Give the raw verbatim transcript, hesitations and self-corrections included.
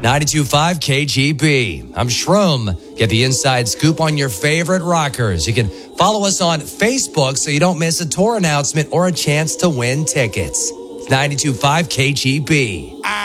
ninety-two point five K G B. I'm Shroom. Get the inside scoop on your favorite rockers. You can follow us on Facebook so you don't miss a tour announcement or a chance to win tickets. It's ninety-two point five K G B.